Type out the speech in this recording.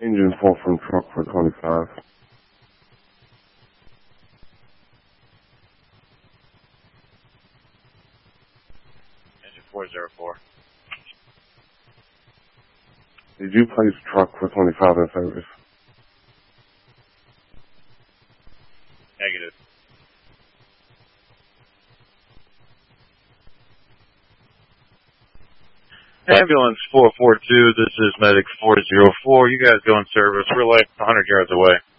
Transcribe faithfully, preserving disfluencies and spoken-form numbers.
Engine four from truck for twenty-five. Engine four zero four. Did you place truck for twenty-five in service? Negative. Ambulance four four two, this is Medic four zero four. You guys go in service. We're like one hundred yards away.